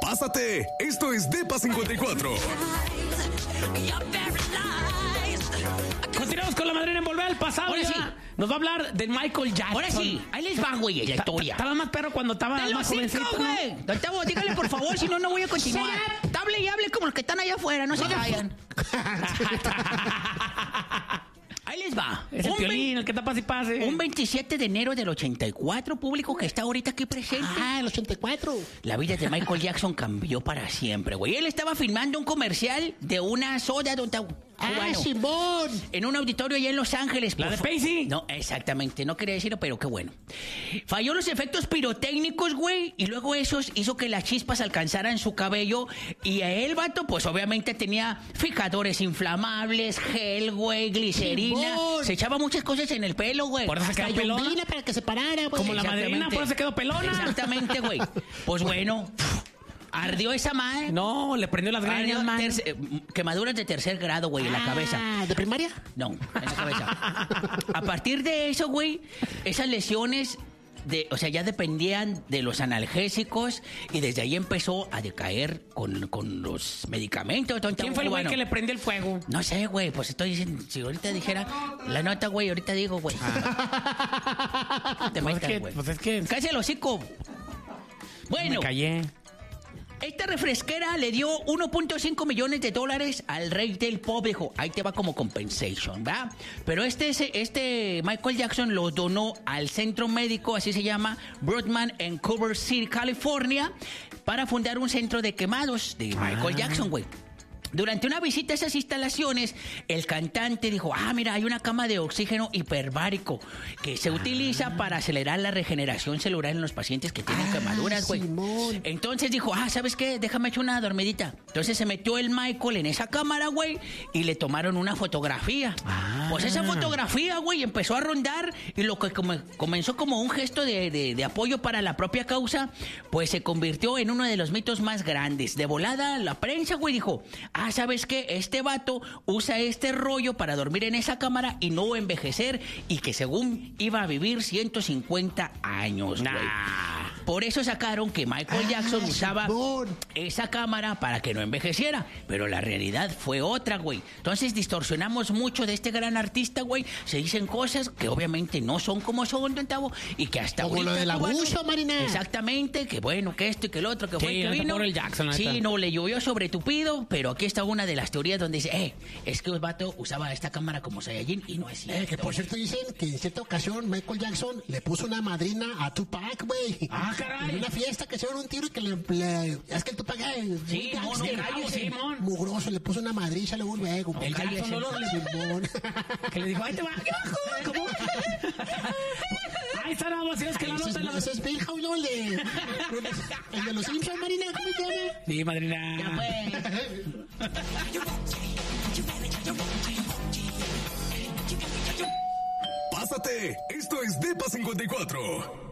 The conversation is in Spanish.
Pásate, esto es Depa 54. Continuamos con la madrina en Volver al Pasado. Ahora sí. Nos va a hablar de Michael Jackson. Ahora sí, ahí les va, güey, la historia. Estaba más perro cuando estaba más jovencito, ¿no? güey. Don Tavo, dígale por favor, si no, no voy a continuar. Hable y hable como los que están allá afuera, no se vayan. Ahí les va. Es el Piolín, el que tapa y pase. Un 27 de enero del 84, público que está ahorita aquí presente. El 84. La vida de Michael Jackson cambió para siempre, güey. Él estaba filmando un comercial de una soda, don Tavo. Simón. En un auditorio allá en Los Ángeles. ¿La de Pacey? No, exactamente. No quería decirlo, pero qué bueno. Falló los efectos pirotécnicos, güey. Y luego eso hizo que las chispas alcanzaran su cabello. Y a él, vato, pues obviamente tenía fijadores inflamables, gel, güey, glicerina. Simón. Se echaba muchas cosas en el pelo, güey. Por eso se quedó pelona. Yombina para que se parara, güey. Como la madrina, por eso se quedó pelona. Exactamente, güey. Pues bueno, ardió esa madre. No, le prendió las greñas, man. Quemaduras de tercer grado, güey, en la cabeza. ¿De primaria? No, en la cabeza. A partir de eso, güey, esas lesiones, ya dependían de los analgésicos y desde ahí empezó a decaer con los medicamentos. ¿Quién fue el güey que le prendió el fuego? No sé, güey, pues estoy diciendo, si ahorita dijera la nota, güey, ahorita digo, güey. Te metas, güey. Pues es que... Cállate el hocico. Bueno. Me callé. Esta refresquera le dio $1.5 millones al rey del pop, dijo, ahí te va como compensation, ¿va? Pero este Michael Jackson lo donó al centro médico, así se llama, Broadman en Culver City, California, para fundar un centro de quemados de Michael Jackson, güey. Durante una visita a esas instalaciones, el cantante dijo, mira, hay una cama de oxígeno hiperbárico que se utiliza para acelerar la regeneración celular en los pacientes que tienen quemaduras, güey. Entonces dijo, ¿sabes qué? Déjame echar una dormidita. Entonces se metió el Michael en esa cámara, güey, y le tomaron una fotografía. Pues esa fotografía, güey, empezó a rondar y lo que comenzó como un gesto de apoyo para la propia causa, pues se convirtió en uno de los mitos más grandes. De volada, la prensa, güey, dijo, ¿sabes qué? Este vato usa este rollo para dormir en esa cámara y no envejecer y que según iba a vivir 150 años, güey. Por eso sacaron que Michael Jackson usaba esa cámara para que no envejeciera. Pero la realidad fue otra, güey. Entonces distorsionamos mucho de este gran artista, güey. Se dicen cosas que obviamente no son como son, don Tavo, y que hasta como lo del abuso, Marina. Exactamente, que bueno, que esto y que el otro, que fue que vino. Por el Jackson, sí, no, le llovió sobre tupido, pero aquí está una de las teorías donde dice, es que el vato usaba esta cámara como Saiyajin y no es cierto. Que por cierto dicen que en cierta ocasión Michael Jackson le puso una madrina a Tupac, güey. Caray. En una fiesta que se dio un tiro y que es que el Tupac sí, mugroso, le puso una madrilla luego. El Jackson que le dijo, ahí te va, aquí abajo. ¿Cómo? Ahí está la voz, es que la nota la... Ese es Milhouse, ¿no? El de los Simpsons, Marina, ¿cómo se llama? Sí, madrina. Ya Pásate, esto es Depa 54.